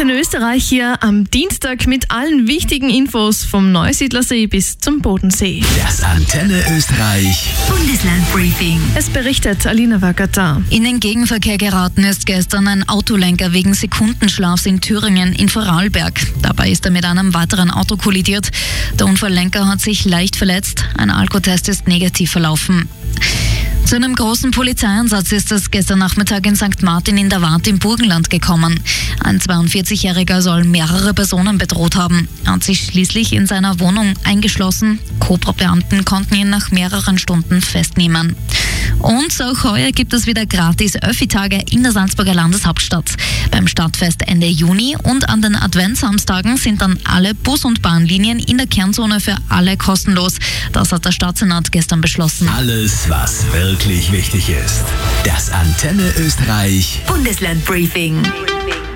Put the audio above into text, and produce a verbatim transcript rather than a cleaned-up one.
Antenne Österreich hier am Dienstag mit allen wichtigen Infos vom Neusiedlersee bis zum Bodensee. Das Antenne Österreich Bundeslandbriefing. Es berichtet Alina Wagata. In den Gegenverkehr geraten ist gestern ein Autolenker wegen Sekundenschlafs in Thüringen in Vorarlberg. Dabei ist er mit einem weiteren Auto kollidiert. Der Unfalllenker hat sich leicht verletzt. Ein Alkotest ist negativ verlaufen. Zu einem großen Polizeieinsatz ist es gestern Nachmittag in Sankt Martin in der Waadt im Burgenland gekommen. Ein zweiundvierzigjähriger soll mehrere Personen bedroht haben. Er hat sich schließlich in seiner Wohnung eingeschlossen. Cobra-Beamten konnten ihn nach mehreren Stunden festnehmen. Und auch heuer gibt es wieder gratis Öffi-Tage in der Salzburger Landeshauptstadt. Beim Stadtfest Ende Juni und an den Adventssamstagen sind dann alle Bus- und Bahnlinien in der Kernzone für alle kostenlos. Das hat der Stadtsenat gestern beschlossen. Alles, was wirklich wichtig ist. Das Antenne Österreich Bundeslandbriefing.